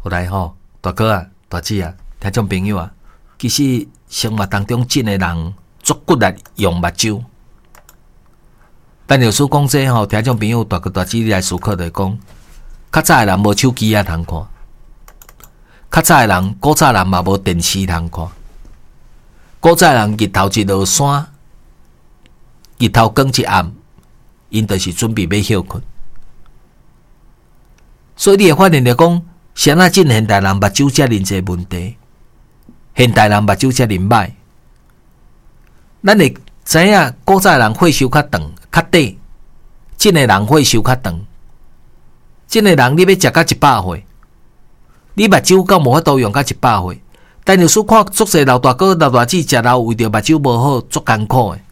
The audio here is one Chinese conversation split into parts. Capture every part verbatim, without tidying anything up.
后来吼，大哥啊、大姐啊，听众朋友啊，其实生活当中真诶人足骨力用目睭。但有时讲这吼，听众朋友大哥大姐你来思考来讲，较早诶人无手机啊通看，较早诶人古早人嘛无电视通看，古早人日头一落山，日头光一暗，因就是准备要休困。所以你会发现着讲，谁啊真现代人目睭遮尔济问题，现代人目睭遮尔歹，咱会知影古早人血收较长、较短，真诶人血收较长，真诶人你要食到一百岁，你目睭敢无法度用到一百岁？但有时看足侪老大哥、老大姐食老为着目睭无好，足艰苦诶。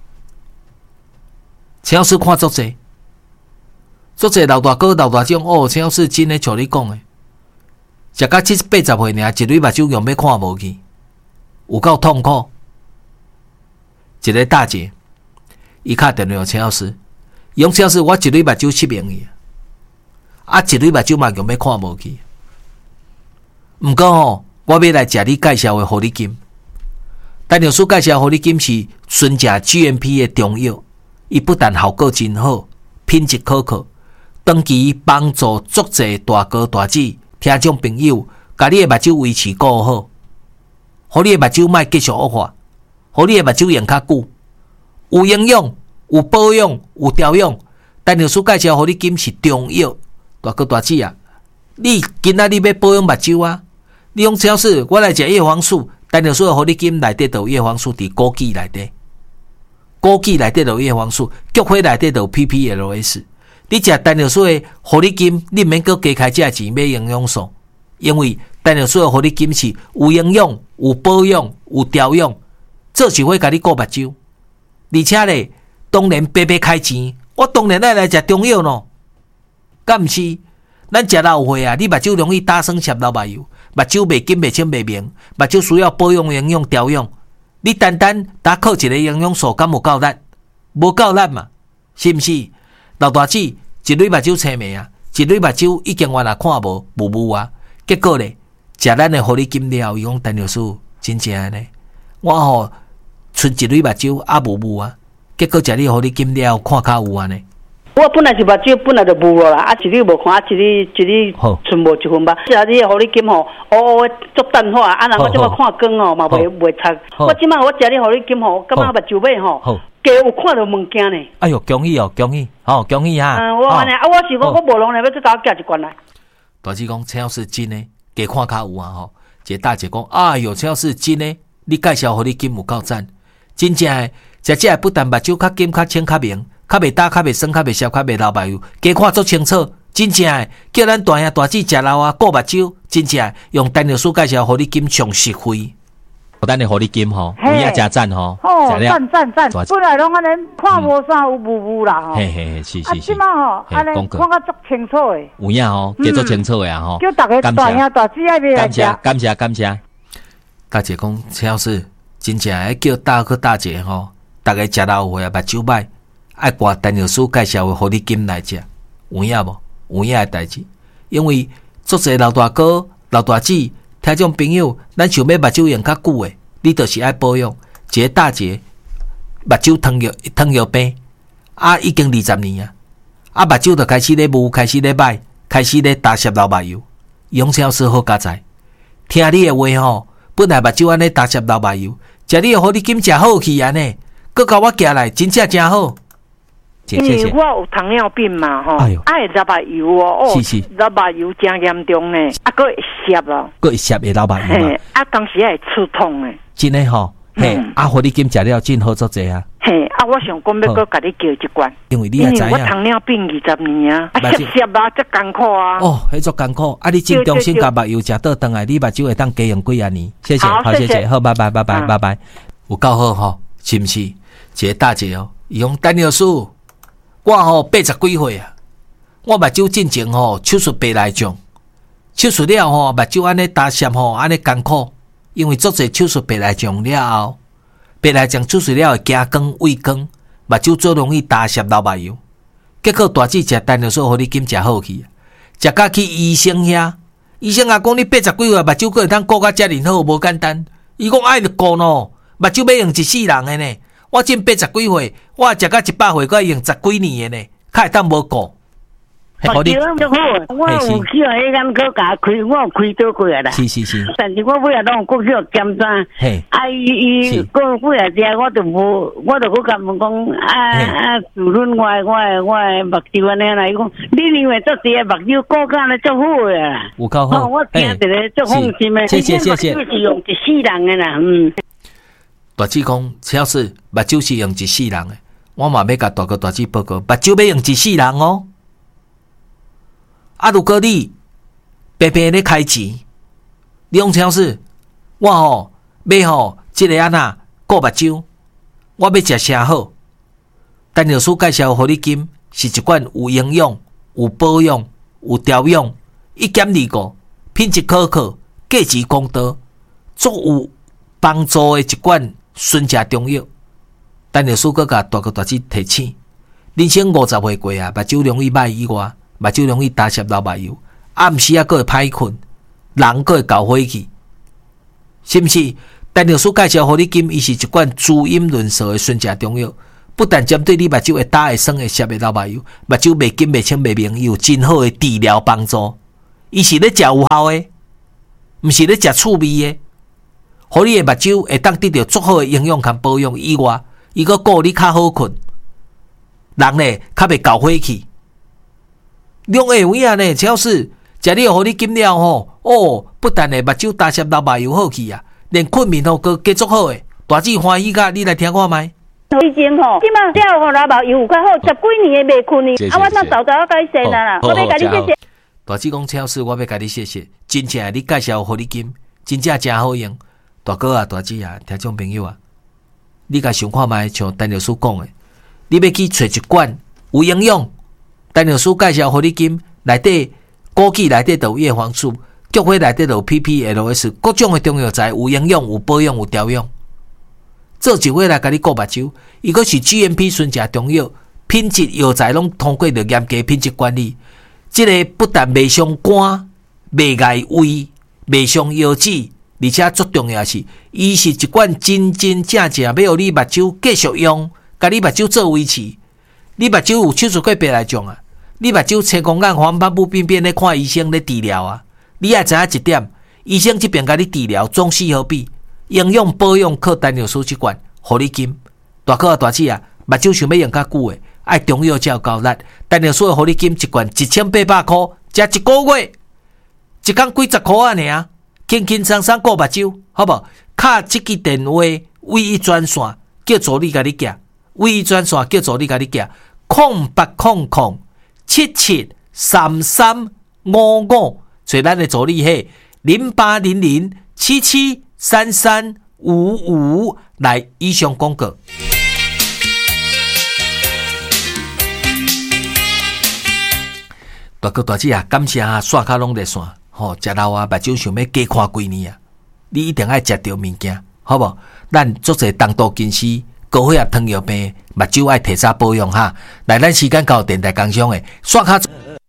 陈老师看足侪。做者老大哥、老大姐哦，陈老师真诶像你讲诶，食到七八十岁尔，一蕊目睭用要看无去，有够痛苦。一个大姐，伊敲电话陈老师，杨陈老师，我一蕊目睭失明去，啊，一蕊目睭嘛用要看无去。毋过吼，我要来食你介绍诶护理金。但杨师介绍护理金是纯正 G M P 诶中药，伊不但效果真好，品质可靠。长期帮助足侪大哥大姐、听众朋友，甲你诶目睭维持顾好，互你诶目睭莫继续恶化，互你诶目睭用较久，有营养、有保养、有调养。但老师介绍互你金是中药，大哥大姐啊，你今仔日要保养目睭啊？你用超市，我来食叶黄素，但老师互你金内底就有叶黄素伫枸杞内底，枸杞内底就有叶黄素，菊花内底就有 P P L S。你食单尿素的护理金，你免搁加开这钱买营养素，因为单尿素的护理金是有营养、有保养、有调养，这是会甲你顾目睭。而且咧，当然白白开钱，我当然爱来食中药咯。敢毋是？咱食老岁啊，你目睭容易打霜摄老目油，目睭袂金、袂清、袂明，目睭需要保养、营养、调养。你单单打靠一个营养素，敢有够力？无够力嘛？是毋是？老大姐一蕊目睭青眉啊，一蕊目睭已经原来看无无无啊，结果咧食咱的护理金了，伊讲陈老师真正呢，我吼剩一蕊目睭啊无无啊，结果食你护理金了看较有安尼。 我本来是目睭本来就无啦，啊一蕊无看，啊一蕊一蕊剩无一分吧。是啊，你的护理金吼，乌乌的足淡化，啊，人我即马看光哦嘛袂袂差。我即马我食你护理金吼，感觉目睭尾吼。加有看到物件呢？ 哎哟，恭喜哦，恭喜，好、哦，恭喜哈！ 嗯，我安尼、哦、啊，我是我我无能力要再甲我寄一罐来。 大姐讲，陈老师真诶，加看较有啊吼。一个大姐讲，哎哟，陈老师真诶，你介绍互你金有够赞，真正诶，食这不但目睭较金、较清、较明，较袂打、较袂酸、较袂涩、较袂流目油，加看足清楚，真正诶，叫咱大兄大姐食老啊，顾目睭，真正用单尿素介绍互你金上实惠。咱的护理金吼，有影真赞吼， 哦，赞赞赞！本来拢安尼看无啥有雾雾啦吼， 嘿嘿，是是是。 啊，即马吼，安尼看较足清楚诶。 有影吼，加足清楚诶啊吼。 叫大家大兄大姐爱买来食。 感谢感谢。大姐讲，陈老师真正爱叫大哥大姐吼，大家食老岁啊，目睭歹，爱挂陈老师介绍诶护理金来食，有影无？有影诶代志，因为足侪老大哥、老大姐。听众朋友，咱想要目睭用较久诶，你就是爱保养。一个大姐目睭糖尿糖尿病啊，已经二十年啊，啊目睭就开始咧雾，开始咧歹，开始咧打摄流目油。杨老师好加在，听你诶话吼，本来目睭安尼打摄流目油，食你诶护理金食好去安尼，佮甲我寄来，真正真好。 因为我有糖尿病嘛，吼，哎，流目油哦，哦，是是，流目油真严重呢，啊，佫会涩咯， 佫会涩会流目油嘛， 啊，当时会刺痛诶， 真诶吼，嘿，啊，护理金食了真好做济啊， 嘿，啊，我想讲要佫甲你叫一罐， 因为你也知影， 我糖尿病二十年啊，啊，涩涩啊，足艰苦啊， 哦，迄足艰苦，啊，你真中心甲目油食倒转来，你目睭会当加用几啊年，谢谢，好，谢谢，好，拜拜，拜拜，拜拜，有够好吼，是毋是？一个大姐哦，伊讲陈老师。我吼八十几岁啊，我目睭进前吼手术白内障，手术了吼目睭安尼打闪吼安尼艰苦，因为做侪手术白内障了后，白内障手术了会惊光、畏光，目睭最容易打闪流目油。结果大姐食单尿素互你金食好去，食甲去医生遐， 医生啊讲你八十几岁目睭佫会通顾甲遮尔好，无简单。伊讲爱着顾喏，目睭要用一世人的呢。我真八十几岁，我食到一百岁，佫用十几年的呢，较会当无顾。 目睭足好，我有去互迄眼科甲开，我有开刀过啊啦。 是是是。 但是我尾仔拢过去互检查，啊伊伊过尾仔遮，我就无，我就佫甲问讲啊啊，自论我我我目睭安尼啦，伊讲你认为这些目睭顾甲咧足好诶啦。 有够好。 我听着咧足放心诶。 谢谢谢谢。 目睭是用一世人诶啦，嗯。 大姊讲，超市目睭是用一世人诶，我嘛要甲大哥大姊报告，目睭要用一世人哦。啊，如果你白白咧开钱，你用超市，我吼要吼即个安那顾目睭，我要食啥好？陈老师介绍互你金是一罐有营养、有保养、有调养，一减二五，品质可靠，价值公道，足有帮助的一罐纯正中药。陈老师佮甲大哥大姊提醒，人生五十岁过啊，目睭容易歹以外。目睭容易打湿流目油，暗时啊，佫会歹困，人佫会搞火气，是毋是？陈老师介绍互你金，伊是一罐滋阴润燥的纯正中药，不但针对你目睭会打、会酸、会湿的流目油，目睭袂金、袂青、袂明，有真好的治疗帮助。伊是咧食有效的，毋是咧食趣味的，互你的目睭会当得到足好的营养和保养以外，伊佫顾你较好困，人咧较袂搞火气。两下有影呢，超市食了互你金了吼，哦，不但会目睭打湿流目油好去啊，连困眠吼佫加足好诶，大姊欢喜甲你来听看觅。 以前吼，即马了吼流目油有较好，十几年诶袂困呢，啊，我那早早甲你谢啦啦，我要甲你谢谢。 大姊讲超市，我要甲你谢谢，真正你介绍互你金，真正真好用。大哥啊，大姊啊，听众朋友啊，你甲想看觅，像陈老师讲诶，你要去找一罐有营养。陈老师介绍互你金内底枸杞内底有叶黄素，菊花内底有 P P L S， 各种的中药材有营养、有保养、有调养，做一回来甲你顾目睭。伊个是 G M P 纯正中药，品质药材拢通过着严格品质管理。这个不但袂伤肝、袂碍胃、袂伤腰子，而且最重要是，伊是一罐真真正正要互你目睭继续用，甲你目睭做维持。你目睭有手术过别来种啊！你目睭青光眼、黄斑部病变咧看医生咧治疗啊！你也知影一点，医生这边甲你治疗总是好比营养保养靠陈老师这罐，互你金大哥啊大姊啊，目睭想要用较久诶，爱中药才有够力。陈老师互你金一罐一千八百块，食一个月，一工几十块啊尔，轻轻松松顾目睭，好无？卡这支电话唯一专线，叫助理甲你寄，唯一专线叫助理甲你寄。空八空空七七三三五五，找咱的助理系零八零零七七三三五五来以上广告。大哥大姊啊，感谢啊，刷卡拢在线，吼，食老啊，目睭想要加看几年啊，你一定爱食到物件，好无？咱做者东道金丝。高血压、糖尿病，目睭爱提早保养哈。来，咱时间到电台工商诶，刷卡。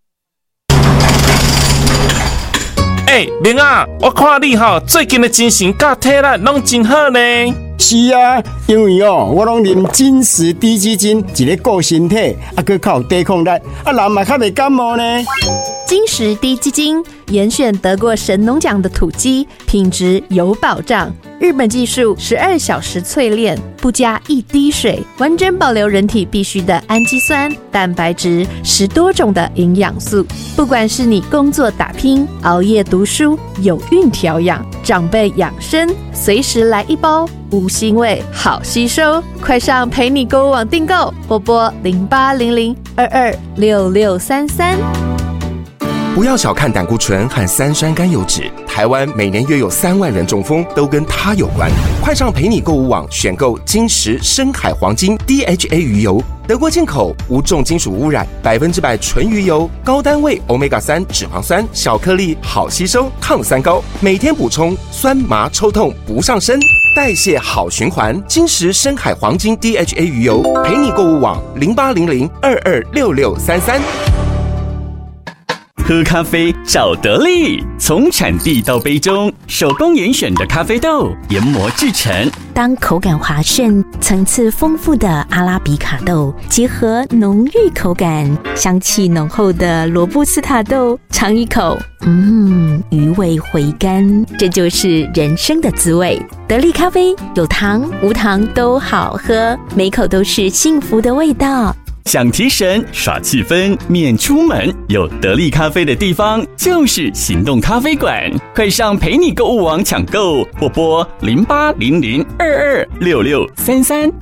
哎、欸，明啊，我看你吼最近的精神甲体力拢真好呢。 是啊，因为哦，我拢啉金石低基金，一个顾身体，啊，佮较有抵抗力，啊，人嘛较袂感冒呢。 金石低基金严选得过神农奖的土鸡，品质有保障。日本技术十二小时淬炼，不加一滴水，完整保留人体必需的氨基酸、蛋白质，十多种的营养素。不管是你工作打拼、熬夜读书、有孕调养、长辈养生，随时来一包，无腥味，好吸收。快上陪你购物网订购，或拨零八零零二二六六三三。 不要小看胆固醇和三酸甘油酯，台湾每年约有三万人中风，都跟它有关。快上陪你购物网选购金石深海黄金 D H A 鱼油，德国进口，无重金属污染，百分之百纯鱼油，高单位 欧米伽三 脂肪酸，小颗粒，好吸收，抗三高，每天补充，酸麻抽痛不上身，代谢好循环。金石深海黄金 D H A 鱼油，陪你购物网零八零零二二六六三三。 喝咖啡找得力，从产地到杯中，手工严选的咖啡豆研磨制成。 当口感滑顺、层次丰富的阿拉比卡豆结合浓郁口感、香气浓厚的罗布斯塔豆，尝一口，嗯，余味回甘，这就是人生的滋味。得力咖啡有糖无糖都好喝，每口都是幸福的味道。 想提神耍气氛免出门，有得力咖啡的地方就是行动咖啡馆，快上陪你购物网抢购，或拨零八零零二二六六三三。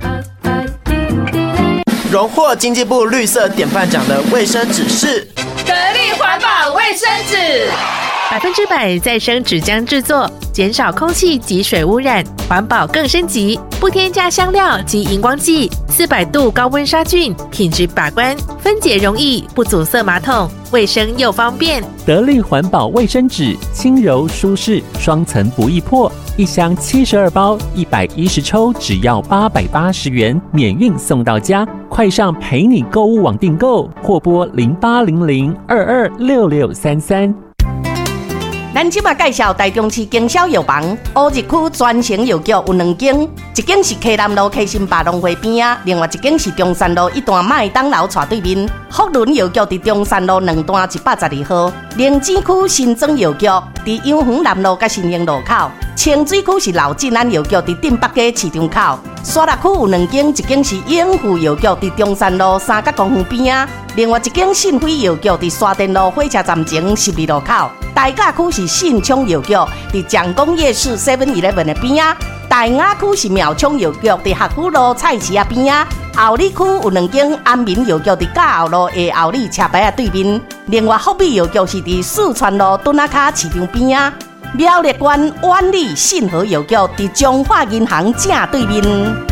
荣获经济部绿色典范奖的卫生纸是得力环保卫生纸， 百分之百再生纸浆制作，减少空气及水污染，环保更升级，不添加香料及荧光剂，四百度高温杀菌，品质把关，分解容易，不阻塞马桶，卫生又方便。 得力环保卫生纸，轻柔舒适，双层不易破，一箱七十二包，一百一十抽，只要八百八十元，免运送到家。快上陪你购物网订购，或拨零八零零二二六六三三。 咱即马介绍台中市经销药房乌日区专营药局有两间，一间是溪南路溪心百农会边啊，另外一间是中山路一段麦当劳斜对面。福伦药局伫中山路两段一百十二号，灵芝区新庄药局伫阳园南路甲新兴路口，清水区是老进安药局伫镇北街市场口。沙鹿区有两间，一间是永富药局伫中山路三角公园边啊，另外一间信辉药局伫沙田路火车站前十二路口。大甲区是信昌药局伫蒋公夜市 seven eleven 的边啊，大雅区是苗昌药局伫学府路菜市啊边啊，后里区有两间安民药局伫甲后路的后里车牌啊对面，另外福美药局是伫四川路墩仔卡市场边啊，苗栗县万里信和药局伫中华银行正对面。